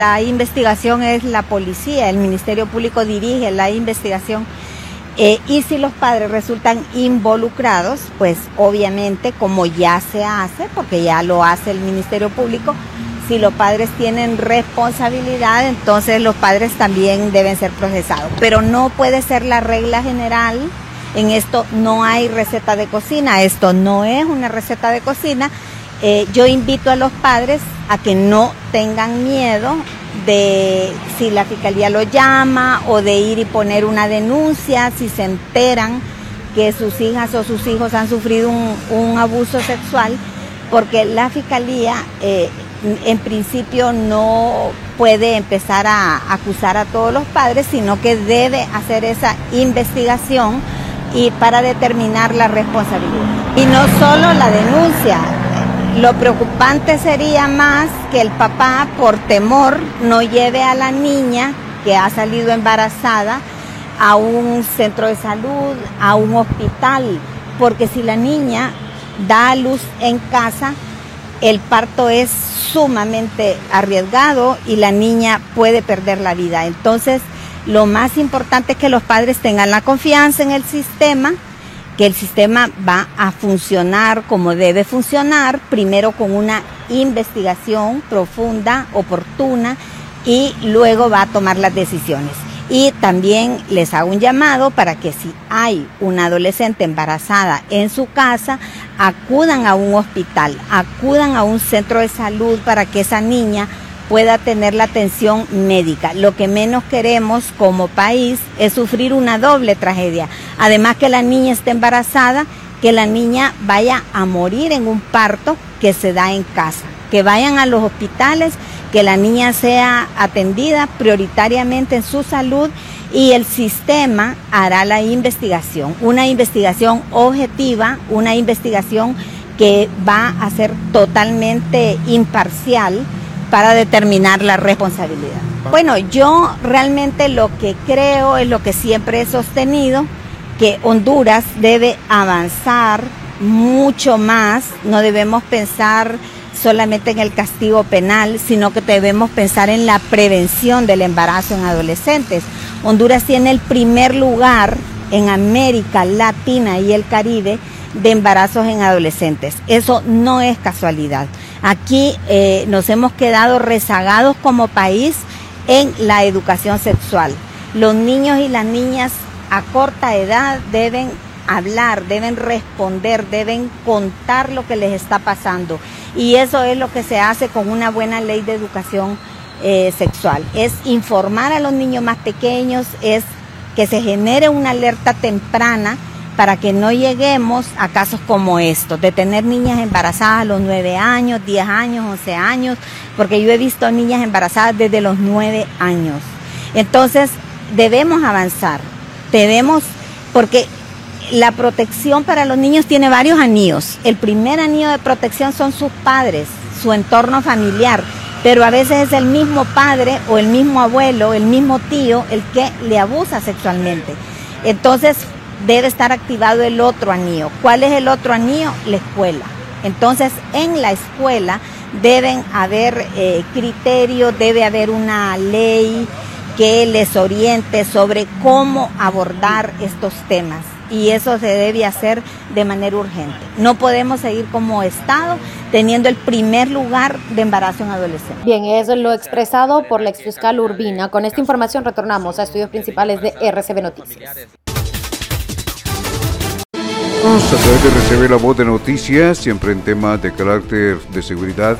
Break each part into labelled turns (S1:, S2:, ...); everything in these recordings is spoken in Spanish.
S1: La investigación es la policía, el Ministerio Público dirige la investigación y si los padres resultan involucrados, pues obviamente como ya se hace, porque ya lo hace el Ministerio Público, si los padres tienen responsabilidad, entonces los padres también deben ser procesados. Pero no puede ser la regla general, en esto no hay receta de cocina, esto no es una receta de cocina. Yo invito a los padres a que no tengan miedo de si la fiscalía lo llama o de ir y poner una denuncia si se enteran que sus hijas o sus hijos han sufrido un abuso sexual, porque la fiscalía en principio no puede empezar a acusar a todos los padres, sino que debe hacer esa investigación y para determinar la responsabilidad. Y no solo la denuncia. Lo preocupante sería más que el papá, por temor, no lleve a la niña que ha salido embarazada a un centro de salud, a un hospital, porque si la niña da a luz en casa, el parto es sumamente arriesgado y la niña puede perder la vida. Entonces, lo más importante es que los padres tengan la confianza en el sistema, que el sistema va a funcionar como debe funcionar, primero con una investigación profunda, oportuna, y luego va a tomar las decisiones. Y también les hago un llamado para que si hay una adolescente embarazada en su casa, acudan a un hospital, acudan a un centro de salud para que esa niña pueda tener la atención médica. Lo que menos queremos como país es sufrir una doble tragedia. Además que la niña esté embarazada, que la niña vaya a morir en un parto que se da en casa. Que vayan a los hospitales, que la niña sea atendida prioritariamente en su salud y el sistema hará la investigación. Una investigación objetiva, una investigación que va a ser totalmente imparcial para determinar la responsabilidad. Bueno, yo realmente lo que creo es lo que siempre he sostenido, que Honduras debe avanzar mucho más, no debemos pensar solamente en el castigo penal, sino que debemos pensar en la prevención del embarazo en adolescentes. Honduras tiene el primer lugar en América Latina y el Caribe de embarazos en adolescentes. Eso no es casualidad. Aquí nos hemos quedado rezagados como país en la educación sexual. Los niños y las niñas a corta edad deben hablar, deben responder, deben contar lo que les está pasando. Y eso es lo que se hace con una buena ley de educación sexual. Es informar a los niños más pequeños, es que se genere una alerta temprana para que no lleguemos a casos como estos, de tener niñas embarazadas a los 9 años, 10 años, 11 años, porque yo he visto niñas embarazadas desde los 9 años. Entonces, debemos avanzar, porque la protección para los niños tiene varios anillos. El primer anillo de protección son sus padres, su entorno familiar, pero a veces es el mismo padre o el mismo abuelo, el mismo tío, el que le abusa sexualmente. Entonces, debe estar activado el otro anillo. ¿Cuál es el otro anillo? La escuela. Entonces, en la escuela deben haber criterios, debe haber una ley que les oriente sobre cómo abordar estos temas. Y eso se debe hacer de manera urgente. No podemos seguir como Estado teniendo el primer lugar de embarazo en adolescentes.
S2: Bien, eso es lo expresado por la exfiscal Urbina. Con esta información retornamos a estudios principales de RCB Noticias.
S3: A través de RCB, la voz de noticias, siempre en temas de carácter de seguridad.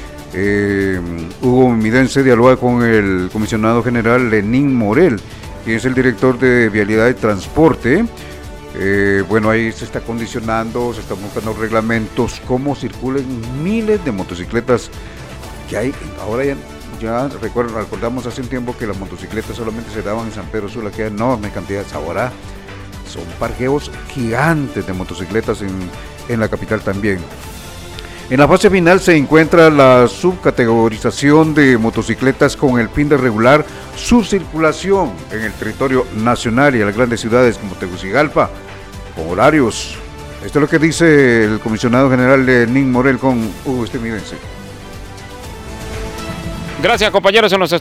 S3: Hugo Midense dialoga con el comisionado general Lenín Morel, que es el director de Vialidad y Transporte. Bueno, ahí se está condicionando, se están buscando reglamentos, cómo circulen miles de motocicletas que hay. Ahora ya recordamos hace un tiempo que las motocicletas solamente se daban en San Pedro Sula, que hay enorme cantidad. Ahora son parqueos gigantes de motocicletas en la capital también. En la fase final se encuentra la subcategorización de motocicletas con el fin de regular su circulación en el territorio nacional y en las grandes ciudades como Tegucigalpa, con horarios. Esto es lo que dice el comisionado general Lenín Morel con Hugo Midense.
S4: Gracias, compañeros. En los